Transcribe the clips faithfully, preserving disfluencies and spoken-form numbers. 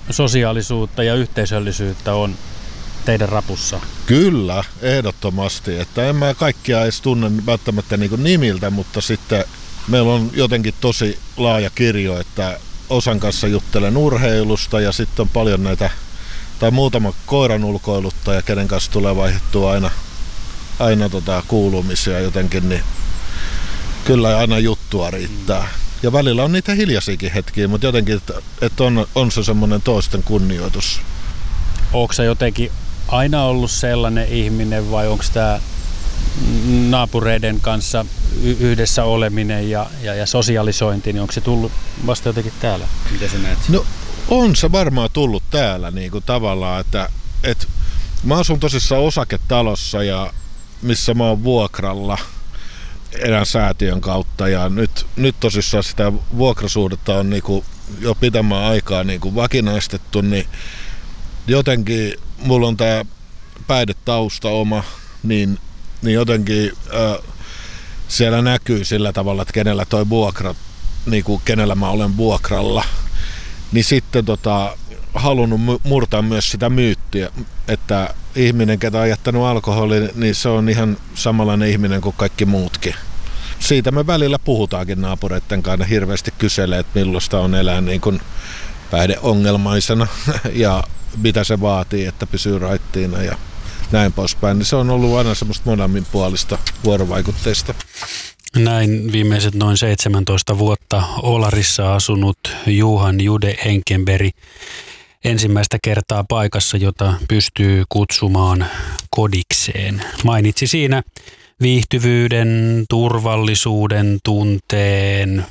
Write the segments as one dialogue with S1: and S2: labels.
S1: sosiaalisuutta ja yhteisöllisyyttä on teidän rapussa?
S2: Kyllä, ehdottomasti. Että en mä kaikkia edes tunne välttämättä niin kuin nimiltä, mutta sitten meillä on jotenkin tosi laaja kirjo, että osan kanssa juttelen urheilusta ja sitten on paljon näitä, tai muutama koiran ulkoiluttaja, kenen kanssa tulee vaihdettua aina, aina tota kuulumisia jotenkin, niin kyllä aina juttua riittää. Ja välillä on niitä hiljaisiakin hetkiä, mutta jotenkin, että, että on, on se semmoinen toisten kunnioitus.
S1: Onko se jotenkin aina ollut sellainen ihminen vai onko tämä naapureiden kanssa yhdessä oleminen ja, ja, ja sosialisointi, niin onko se tullut vasta jotenkin täällä? Miten sä näet?
S2: No on se varmaan tullut täällä niin kuin tavallaan, että, että mä asun tosissaan osaketalossa ja missä mä oon vuokralla erään säätiön kautta ja nyt, nyt tosissaan sitä vuokrasuhdetta on niin kuin jo pitemmän aikaa niin kuin vakinaistettu, niin jotenkin mulla on tää päihdetausta oma, niin, niin jotenkin äh, siellä näkyy sillä tavalla, että kenellä toi vuokra, niin kuin kenellä mä olen vuokralla, niin sitten tota, halunnut murtaa myös sitä myyttiä, että ihminen, ketä on jättänyt alkoholin, niin se on ihan samanlainen ihminen kuin kaikki muutkin. Siitä me välillä puhutaankin naapureiden kanssa, hirveästi kyselee, että millaista on elää niin kuin päihdeongelmaisena ja mitä se vaatii, että pysyy raittiina ja näin poispäin. Niin se on ollut aina semmoista molemminpuolista vuorovaikutteista.
S1: Näin viimeiset noin seitsemäntoista vuotta Olarissa asunut Johan Jude Enkenberg ensimmäistä kertaa paikassa, jota pystyy kutsumaan kodikseen. Mainitsi siinä viihtyvyyden, turvallisuuden, tunteen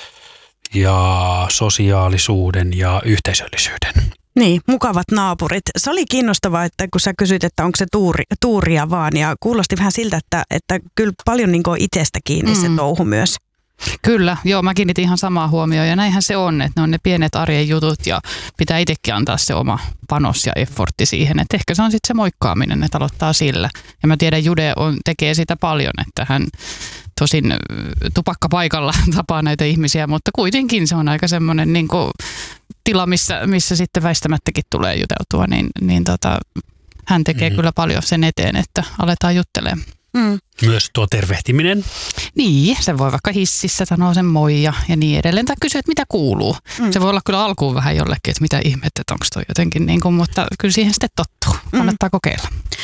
S1: ja sosiaalisuuden ja yhteisöllisyyden.
S3: Niin, mukavat naapurit. Se oli kiinnostavaa, että kun sä kysyit, että onko se tuuri, tuuria vaan, ja kuulosti vähän siltä, että, että kyllä paljon niin kuin itsestä kiinni mm. se touhu myös.
S4: Kyllä, joo, mä kiinnitin ihan samaa huomioon ja näinhän se on, että ne on ne pienet arjen jutut ja pitää itsekin antaa se oma panos ja effortti siihen, että ehkä se on sitten se moikkaaminen, että aloittaa sillä. Ja mä tiedän, Jude on, tekee sitä paljon, että hän tosin tupakkapaikalla tapaa näitä ihmisiä, mutta kuitenkin se on aika semmoinen niin kuin tila, missä, missä sitten väistämättäkin tulee juteltua, niin, niin tota, hän tekee mm. kyllä paljon sen eteen, että aletaan juttelemaan.
S1: Mm. Myös tuo tervehtiminen.
S4: Niin, se voi vaikka hississä sanoa sen moi ja, ja niin edelleen. Tai kysyä, että mitä kuuluu. Mm. Se voi olla kyllä alkuun vähän jollekin, että mitä ihmettä, että onko toi jotenkin niin kuin, mutta kyllä siihen sitten tottuu. Kannattaa mm. kokeilla.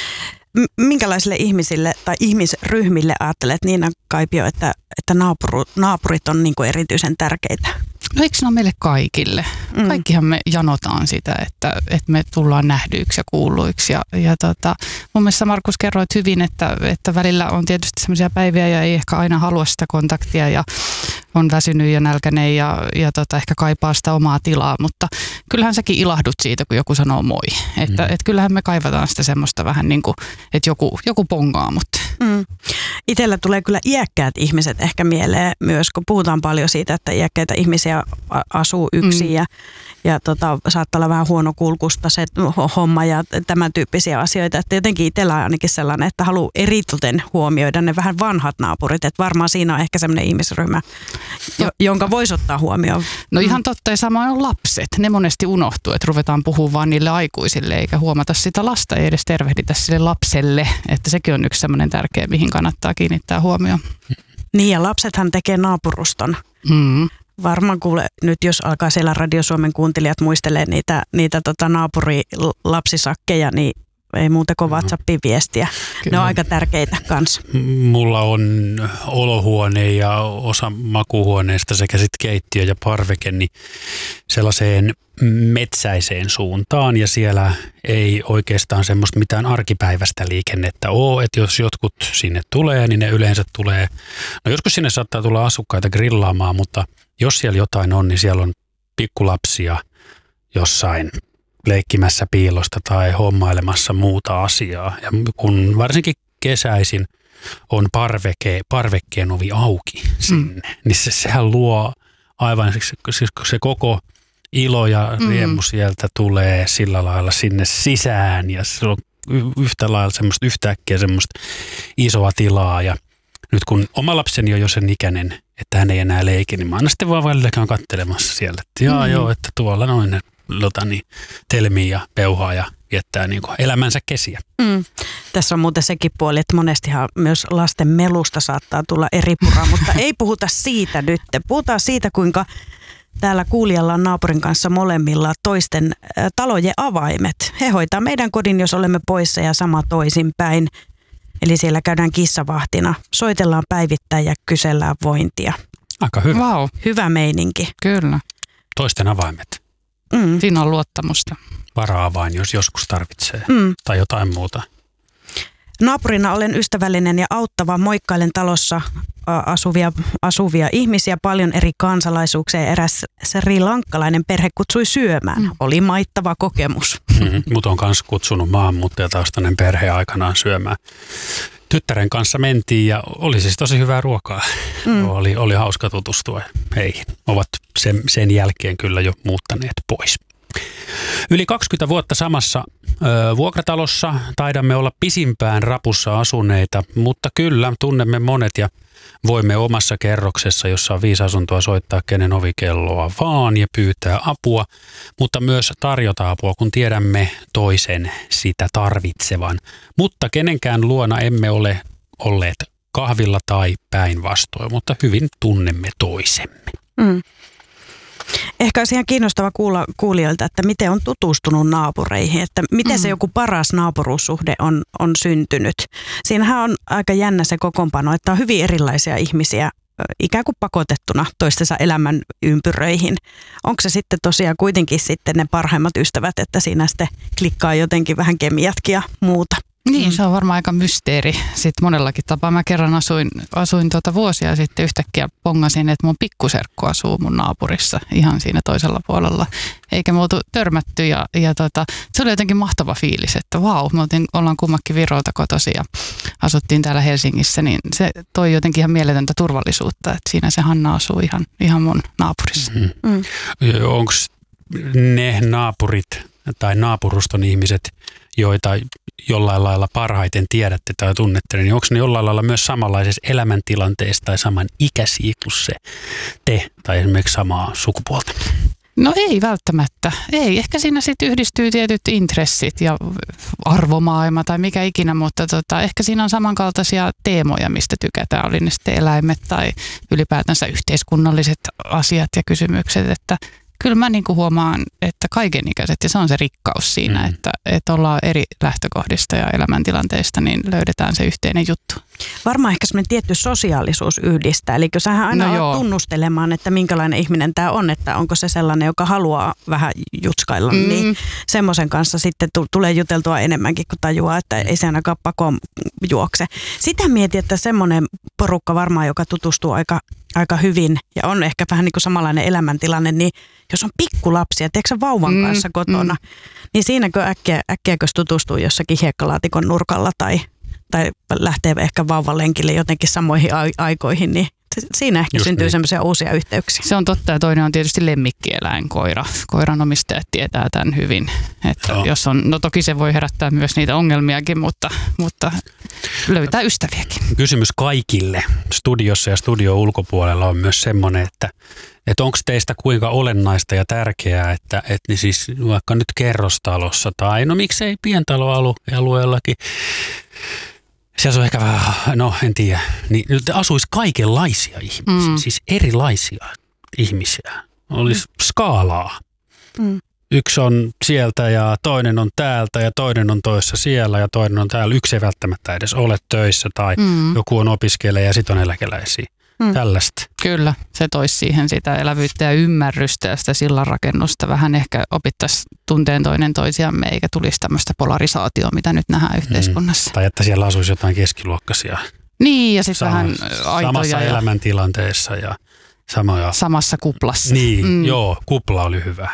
S3: M- minkälaisille ihmisille tai ihmisryhmille ajattelet, Niina Kaipio, että, että naapuru, naapurit on niin kuin erityisen tärkeitä?
S4: No eikö se ole meille kaikille? Mm. Kaikkihan me janotaan sitä, että, että me tullaan nähdyiksi ja kuulluiksi. Ja, ja tota, mun mielestä Markus kerroit hyvin, että, että välillä on tietysti sellaisia päiviä ja ei ehkä aina halua sitä kontaktia ja on väsynyt ja nälkäinen ja, ja tota, ehkä kaipaa sitä omaa tilaa. Mutta kyllähän säkin ilahdut siitä, kun joku sanoo moi. Että mm. et kyllähän me kaivataan sitä semmoista vähän niin kuin, että joku, joku pongaa mut.
S3: Mm. Itsellä tulee kyllä iäkkäät ihmiset ehkä mieleen myös, kun puhutaan paljon siitä, että iäkkäitä ihmisiä asuu yksin mm. ja, ja tota, saattaa olla vähän huonokulkusta se homma ja tämän tyyppisiä asioita. Että jotenkin itsellä on ainakin sellainen, että haluaa eritoten huomioida ne vähän vanhat naapurit. Että varmaan siinä on ehkä sellainen ihmisryhmä, jo, jonka voisi ottaa huomioon.
S4: No ihan totta, ja samoin on lapset. Ne monesti unohtuu, että ruvetaan puhumaan vaan niille aikuisille eikä huomata sitä lasta, ei edes tervehditä sille lapselle. Että sekin on yksi sellainen tärkeä, mihin kannattaa kiinnittää huomioon.
S3: Niin ja lapsethan tekee naapuruston. Mm. Varmaan kuule, nyt jos alkaa siellä Radio Suomen kuuntelijat muistelee niitä, niitä tota naapurilapsisakkeja, niin ei muuta kuin WhatsAppin viestiä. Kyllä. Ne on aika tärkeitä kanssa.
S1: Mulla on olohuone ja osa makuuhuoneesta sekä sitten keittiö ja parveke niin sellaiseen metsäiseen suuntaan ja siellä ei oikeastaan semmoista mitään arkipäiväistä liikennettä ole, että jos jotkut sinne tulee, niin ne yleensä tulee, no joskus sinne saattaa tulla asukkaita grillaamaan, mutta jos siellä jotain on, niin siellä on pikkulapsia jossain leikkimässä piilosta tai hommailemassa muuta asiaa. Ja kun varsinkin kesäisin on parveke, parvekkeen ovi auki sinne, mm. niin se, sehän luo aivan se, se koko ilo ja riemu mm. sieltä tulee sillä lailla sinne sisään ja se on yhtä lailla semmoista yhtäkkiä semmoista isoa tilaa ja nyt kun oma lapseni on jo sen ikäinen, että hän ei enää leiki, niin mä aina sitten vaan välillä käyn katselemassa siellä, että jaa mm. joo, että tuolla noin lota, niin, telmiin ja peuhaa ja viettää niin kuin elämänsä kesiä.
S3: Mm. Tässä on muuten sekin puoli, että monestihan myös lasten melusta saattaa tulla eri pura, mutta ei puhuta siitä nyt. Puhutaan siitä, kuinka täällä kuulijalla on naapurin kanssa molemmilla toisten ä, talojen avaimet. He hoitaa meidän kodin, jos olemme poissa ja sama toisinpäin. Eli siellä käydään kissavahtina, soitellaan päivittäin ja kysellään vointia.
S1: Aika hyvä.
S4: Vau,
S3: Hyvä meininki.
S4: kyllä.
S1: Toisten avaimet.
S3: Mm.
S4: Siinä on luottamusta.
S1: Vara-avain, jos joskus tarvitsee.
S3: Mm.
S1: Tai jotain muuta.
S3: Naapurina olen ystävällinen ja auttava. Moikkailen talossa asuvia, asuvia ihmisiä, paljon eri kansalaisuuksia. Eräs srilankkalainen perhe kutsui syömään. Mm. Oli maittava kokemus.
S1: Mm-hmm. Mut on myös kutsunut maahanmuuttajataustainen perhe aikanaan syömään. Tyttären kanssa mentiin ja oli siis tosi hyvää ruokaa. Mm. Oli, oli hauska tutustua heihin. Ovat sen, sen jälkeen kyllä jo muuttaneet pois. Yli kaksikymmentä vuotta samassa ö, vuokratalossa taidamme olla pisimpään rapussa asuneita, mutta kyllä tunnemme monet ja voimme omassa kerroksessa, jossa on viisi asuntoa, soittaa kenen ovikelloa vaan ja pyytää apua, mutta myös tarjota apua, kun tiedämme toisen sitä tarvitsevan. Mutta kenenkään luona emme ole olleet kahvilla tai päinvastoin, mutta hyvin tunnemme toisemme.
S3: Mm. Ehkä olisi ihan kiinnostava kuulla kuulijoilta, että miten on tutustunut naapureihin, että miten se joku paras naapuruussuhde on, on syntynyt. Siinähän on aika jännä se kokoonpano, että on hyvin erilaisia ihmisiä ikään kuin pakotettuna toistensa elämän ympyröihin. Onko se sitten tosiaan kuitenkin sitten ne parhaimmat ystävät, että siinä sitten klikkaa jotenkin vähän kemiatkin ja muuta?
S4: Niin, se on varmaan aika mysteeri sitten monellakin tapaa. Mä kerran asuin, asuin tuota vuosia sitten yhtäkkiä pongasin, että mun pikkuserkku asuu mun naapurissa ihan siinä toisella puolella. Eikä me oltu törmätty ja, ja tota, se oli jotenkin mahtava fiilis, että vau, me oltiin, ollaan kummakin Virolta kotoisin ja asuttiin täällä Helsingissä, niin se toi jotenkin ihan mieletöntä turvallisuutta, että siinä se Hanna asuu ihan, ihan mun naapurissa.
S1: Mm. Mm. Onko ne naapurit tai naapuruston ihmiset, joita jollain lailla parhaiten tiedätte tai tunnette, niin onko ne jollain lailla myös samanlaisessa elämäntilanteessa tai saman ikäisiä kuin se te tai esimerkiksi samaa sukupuolta?
S4: No ei välttämättä. Ei. Ehkä siinä sitten yhdistyy tietyt intressit ja arvomaailma tai mikä ikinä, mutta tota, ehkä siinä on samankaltaisia teemoja, mistä tykätään. Oli ne sitten eläimet tai ylipäätänsä yhteiskunnalliset asiat ja kysymykset, että kyllä mä niinku huomaan, että kaikenikäiset, ja se on se rikkaus siinä, mm. että, että ollaan eri lähtökohdista ja elämäntilanteista, niin löydetään se yhteinen juttu.
S3: Varmaan ehkä semmoinen tietty sosiaalisuus yhdistää, eli sähän aina
S4: no
S3: olet tunnustelemaan, että minkälainen ihminen tämä on, että onko se sellainen, joka haluaa vähän jutskailla, mm. niin semmoisen kanssa sitten t- tulee juteltua enemmänkin, kun tajuaa, että ei se ainakaan pakoon juokse. Sitä mietin, että semmoinen porukka varmaan, joka tutustuu aika aika hyvin ja on ehkä vähän niin kuin samanlainen elämäntilanne, niin jos on pikkulapsia, tiedätkö sä vauvan mm, kanssa kotona, mm. niin siinäkö äkkiä, äkkiäkös tutustuu jossakin hiekkalaatikon nurkalla tai, tai lähtee ehkä vauvan lenkille jotenkin samoihin aikoihin, niin siinä ehkä Just syntyy niin. semmoisia uusia yhteyksiä.
S4: Se on totta ja toinen on tietysti lemmikkieläin, koira. Koiran omistajat tietää tämän hyvin. Että no. jos on, no toki se voi herättää myös niitä ongelmiakin, mutta, mutta löytää ystäviäkin.
S1: Kysymys kaikille studiossa ja studio ulkopuolella on myös semmoinen, että, että onko teistä kuinka olennaista ja tärkeää, että, että niin siis vaikka nyt kerrostalossa tai no miksei pientaloalueellakin, siellä on ehkä vähän, no en tiedä, niin nyt asuisi kaikenlaisia ihmisiä, mm. siis erilaisia ihmisiä. Olisi mm. skaalaa. Mm. Yksi on sieltä ja toinen on täältä ja toinen on toissa siellä ja toinen on täällä. Yksi ei välttämättä edes ole töissä tai mm. joku on opiskelija ja sitten on eläkeläisiä. Mm. Tällaista.
S4: Kyllä, se toisi siihen sitä elävyyttä ja ymmärrystä ja sitä sillanrakennusta. Vähän ehkä opittaisiin tunteen toinen toisiamme eikä tulisi tämmöistä polarisaatioa, mitä nyt nähdään yhteiskunnassa.
S1: Mm. Tai että siellä asuisi jotain keskiluokkaisia.
S4: Niin, ja sitten vähän aitoja.
S1: Samassa ja elämäntilanteessa ja samoja.
S4: Samassa kuplassa.
S1: Niin, mm. joo, kupla oli hyvä.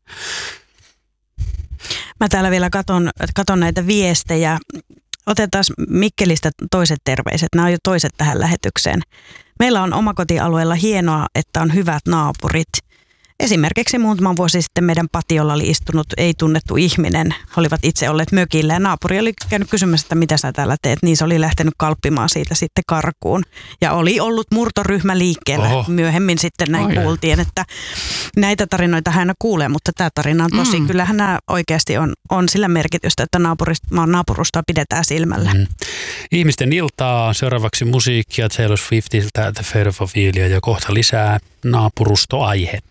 S3: Mä täällä vielä katon, katon näitä viestejä. Otetaan Mikkelistä toiset terveiset. Nämä on jo toiset tähän lähetykseen. Meillä on omakotialueella hienoa, että on hyvät naapurit. Esimerkiksi muutama vuosi sitten meidän patiolla oli istunut ei-tunnettu ihminen. He olivat itse olleet mökillä ja naapuri oli käynyt kysymässä, että mitä sä täällä teet. Niin se oli lähtenyt kalppimaan siitä sitten karkuun. Ja oli ollut murtoryhmä liikkeellä. Oho. Myöhemmin sitten näin oh, kuultiin, että näitä tarinoita hän kuulee, mutta tämä tarina on tosi. Mm. Kyllähän nämä oikeasti on, on sillä merkitystä, että maan naapurustoa pidetään silmällä. Mm.
S1: Ihmisten iltaa, seuraavaksi musiikkia Taylor Swiftiltä, The Fate of Ophelia ja kohta lisää naapurustoaihetta.